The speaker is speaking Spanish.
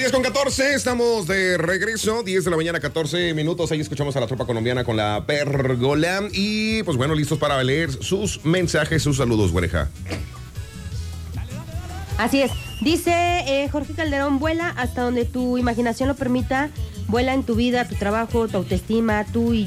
10:14, estamos de regreso, 10 de la mañana, 14 minutos. Ahí escuchamos a la tropa colombiana con la pérgola. Y pues bueno, listos para leer sus mensajes, sus saludos, güereja. Así es. Dice Jorge Calderón, vuela hasta donde tu imaginación lo permita. Vuela en tu vida, tu trabajo, tu autoestima, tú y